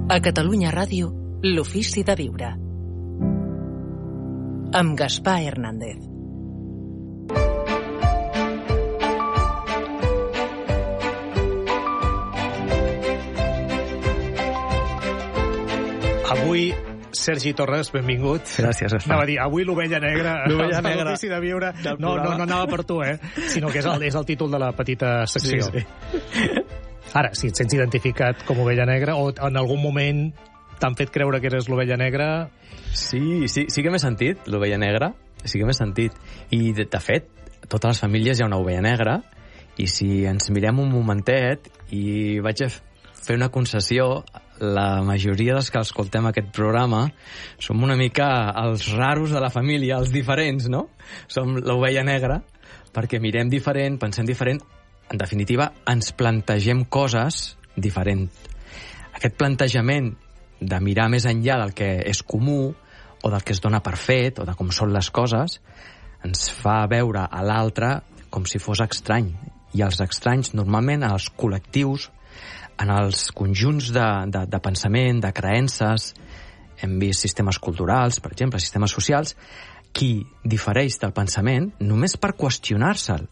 A Catalunya Ràdio, l'Ofici de Viure. Amb Gaspar Hernández. Avui, Sergi Torres, benvingut. Gràcies, Gaspar. Anava a dir, avui l'ovella negra, l'Ofici de Viure. No anava per tu, sinó que és el títol de la petita secció. Sí. Ara, si et sents identificat com ovella negra, o en algun moment t'han fet creure que eres l'ovella negra... Sí que m'he sentit, l'ovella negra, sí que m'he sentit. I, de fet, a totes les famílies hi ha una ovella negra, i si ens mirem un momentet, i vaig a fer una concessió, la majoria dels que escoltem aquest programa som una mica els raros de la família, els diferents, no? Som l'ovella negra, perquè mirem diferent, pensem diferent, en definitiva, ens plantegem coses diferent. Aquest plantejament de mirar més enllà del que és comú, o del que es dona per fet, o de com són les coses, ens fa veure a l'altre com si fos estrany. I els estranys, normalment, en els col·lectius, en els conjunts de pensament, de creences, hem vist sistemes culturals, per exemple, sistemes socials, qui difereix del pensament només per qüestionar-se'l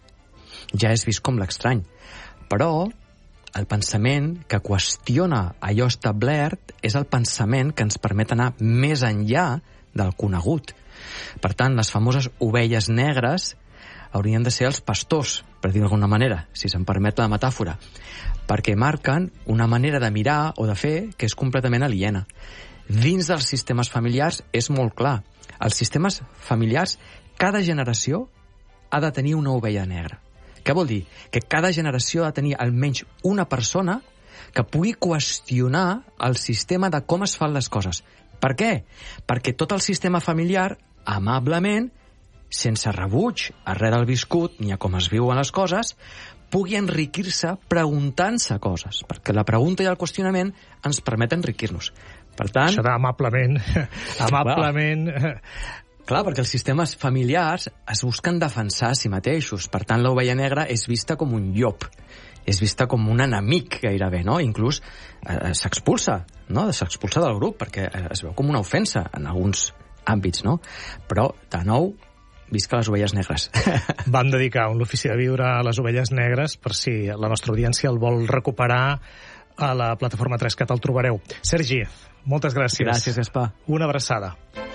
ja és vist com l'estrany. Però el pensament que qüestiona allò establert és el pensament que ens permet anar més enllà del conegut. Per tant, les famoses ovelles negres haurien de ser els pastors, per dir d'alguna manera, si se'm permet la metàfora, perquè marquen una manera de mirar o de fer que és completament aliena. Dins dels sistemes familiars és molt clar. Els sistemes familiars, cada generació ha de tenir una ovella negra. Què vol dir? Que cada generació ha de tenir almenys una persona que pugui qüestionar el sistema de com es fan les coses. Per què? Perquè tot el sistema familiar, amablement, sense rebuig a res del viscut ni a com es viuen les coses, pugui enriquir-se preguntant-se coses, perquè la pregunta i el qüestionament ens permet enriquir-nos. Per tant... Això d'amablement... amablement... Clar, perquè els sistemes familiars es busquen defensar a si mateixos. Per tant, l'ovella negra és vista com un llop. És vista com un enemic, gairebé, no? Inclús s'expulsa, no? S'expulsa del grup, perquè es veu com una ofensa en alguns àmbits, no? Però, de nou, visca les ovelles negres. Vam dedicar l'Ofici de Viure a les ovelles negres, per si la nostra audiència el vol recuperar a la plataforma 3cat, el trobareu. Sergi, moltes gràcies. Gràcies, Gaspar. Una abraçada.